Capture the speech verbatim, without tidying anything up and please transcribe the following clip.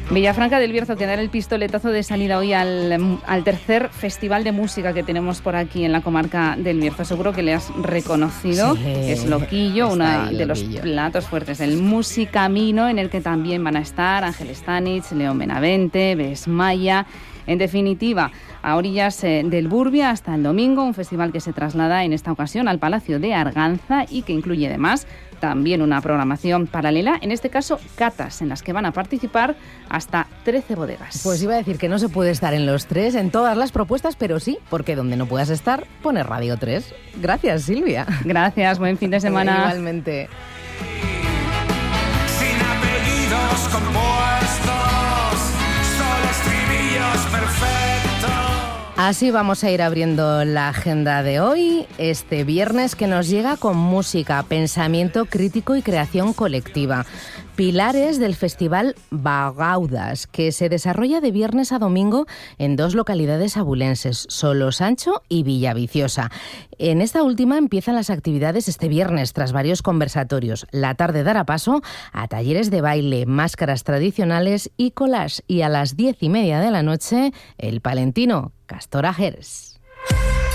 Villafranca del Bierzo, que da el pistoletazo de salida hoy al, al tercer festival de música que tenemos por aquí en la comarca del Bierzo. Seguro que le has reconocido. Sí, es Loquillo, uno de los platos fuertes del Musicamino, en el que también van a estar Ángel Stanich, León Benavente, Bes Maya. En definitiva, a orillas eh, del Burbia hasta el domingo, un festival que se traslada en esta ocasión al Palacio de Arganza y que incluye además también una programación paralela, en este caso catas, en las que van a participar hasta trece bodegas. Pues iba a decir que no se puede estar en los tres, en todas las propuestas, pero sí, porque donde no puedas estar, pone Radio tres. Gracias, Silvia. Gracias, buen fin de semana. Igualmente. Sin apellidos compuestos, solo estribillos perfectos. Así vamos a ir abriendo la agenda de hoy, este viernes, que nos llega con música, pensamiento crítico y creación colectiva. Pilares del Festival Bagaudas, que se desarrolla de viernes a domingo en dos localidades abulenses, Solosancho y Villaviciosa. En esta última empiezan las actividades este viernes tras varios conversatorios. La tarde dará paso a talleres de baile, máscaras tradicionales y collage. Y a las diez y media de la noche, el palentino Castora Gers.